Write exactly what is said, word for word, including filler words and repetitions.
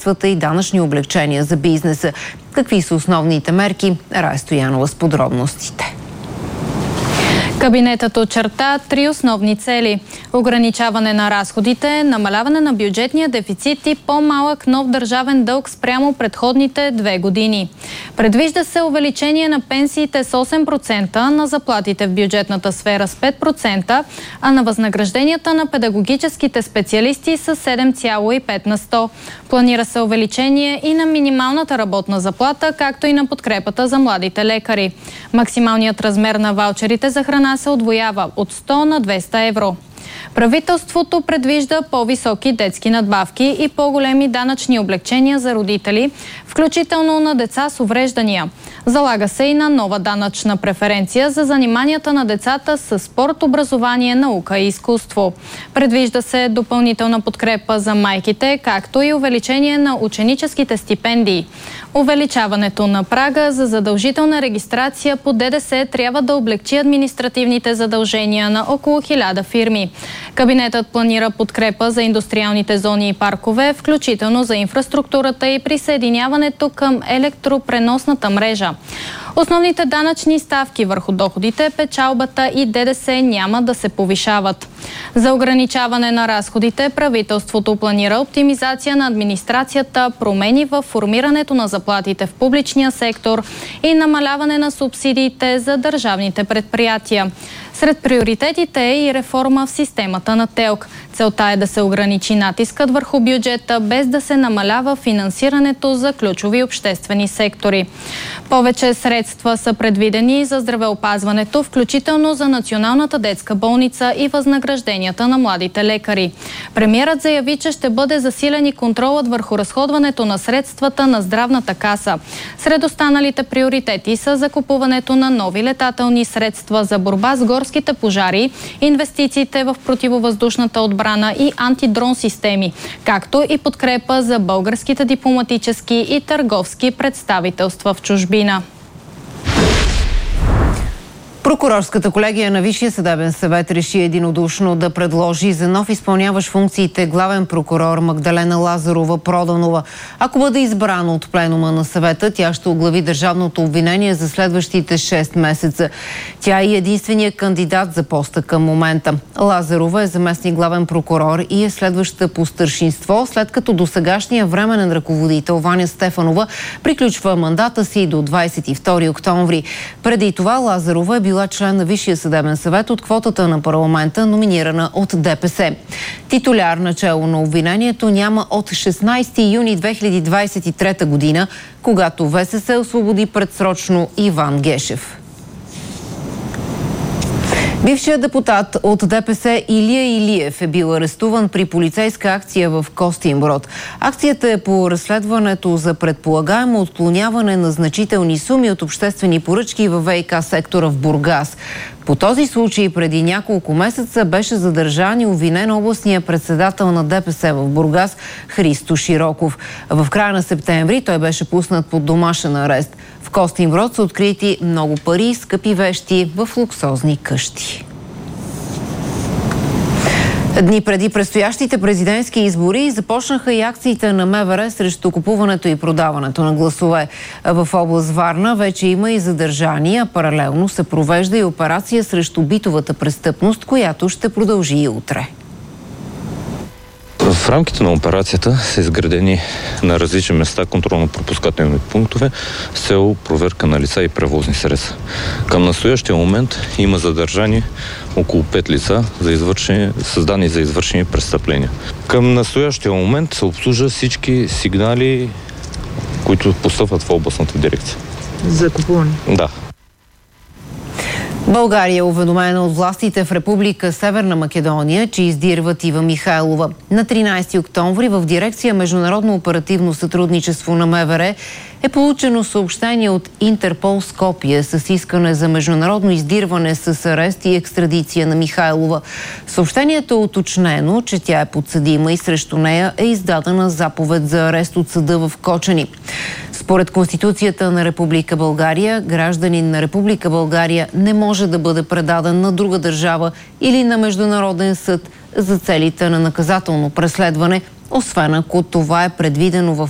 средствата и данъчни облекчения за бизнеса. Какви са основните мерки? Рая Стоянова с подробностите. Кабинетът очерта три основни цели – ограничаване на разходите, намаляване на бюджетния дефицит и по-малък нов държавен дълг спрямо предходните две години. Предвижда се увеличение на пенсиите с осем процента, на заплатите в бюджетната сфера с пет процента, а на възнагражденията на педагогическите специалисти с седем цяло и пет на сто. Планира се увеличение и на минималната работна заплата, както и на подкрепата за младите лекари. Максималният размер на ваучерите за храна се удвоява от сто на двеста евро. Правителството предвижда по-високи детски надбавки и по-големи данъчни облекчения за родители, включително на деца с увреждания. Залага се и на нова данъчна преференция за заниманията на децата с спорт, образование, наука и изкуство. Предвижда се допълнителна подкрепа за майките, както и увеличение на ученическите стипендии. Увеличаването на прага за задължителна регистрация по ДДС трябва да облекчи административните задължения на около хиляда фирми. Кабинетът планира подкрепа за индустриалните зони и паркове, включително за инфраструктурата и присъединяването към електропреносната мрежа. Основните данъчни ставки върху доходите, печалбата и ДДС няма да се повишават. За ограничаване на разходите правителството планира оптимизация на администрацията, промени в формирането на заплатите в публичния сектор и намаляване на субсидиите за държавните предприятия. Сред приоритетите е и реформа в системата на ТЕЛК. Целта е да се ограничи натискът върху бюджета, без да се намалява финансирането за ключови обществени сектори. Повече средства са предвидени за здравеопазването, включително за Националната детска болница и възнагражденията на младите лекари. Премиерът заяви, че ще бъде засилен и контролът върху разходването на средствата на здравната каса. Сред останалите приоритети са закупуването на нови летателни средства за борба с горските пожари, инвестициите в противовъздушната отбрана и антидрон системи, както и подкрепа за българските дипломатически и търговски представителства в чужбина. Прокурорската колегия на Висшия съдебен съвет реши единодушно да предложи за нов изпълняващ функциите главен прокурор Магдалена Лазарова-Проданова. Ако бъде избрана от пленума на съвета, тя ще оглави държавното обвинение за следващите шест месеца. Тя е единственият кандидат за поста към момента. Лазарова е заместник главен прокурор и е следваща по старшинство, след като досегашния временен ръководител Ваня Стефанова приключва мандата си до двадесет и втори октомври. Преди това Лазарова е била член на Висшия съдебен съвет от квотата на парламента, номинирана от ДПС. Титуляр начело на обвинението няма от шестнадесети юни две хиляди двадесет и трета година, когато ВСС освободи предсрочно Иван Гешев. Бившият депутат от ДПС Илия Илиев е бил арестуван при полицейска акция в Костинброд. Акцията е по разследването за предполагаемо отклоняване на значителни суми от обществени поръчки във ВиК сектора в Бургас. По този случай преди няколко месеца беше задържан и обвинен областния председател на ДПС в Бургас Христо Широков. В края на септември той беше пуснат под домашен арест. В Костинброд са открити много пари и скъпи вещи в луксозни къщи. Дни преди предстоящите президентски избори започнаха и акциите на МВР срещу купуването и продаването на гласове. В област Варна вече има и задържани, а паралелно се провежда и операция срещу битовата престъпност, която ще продължи и утре. В рамките на операцията са изградени на различни места контролно-пропускателни пунктове с цел проверка на лица и превозни средства. Към настоящия момент има задържани около пет лица за извършени, създани за извършени престъпления. Към настоящия момент се обслужа всички сигнали, които постъпват в областната дирекция. За купуване? Да. България е уведомена от властите в Република Северна Македония, че издирват Ива Михайлова. На тринадесети октомври в дирекция Международно оперативно сътрудничество на МВР е получено съобщение от Интерпол Скопие с искане за международно издирване с арест и екстрадиция на Михайлова. Съобщението е уточнено, че тя е подсъдима и срещу нея е издадена заповед за арест от съда в Кочани. Според Конституцията на Република България, гражданин на Република България не може да бъде предаден на друга държава или на международен съд за целите на наказателно преследване, освен ако това е предвидено в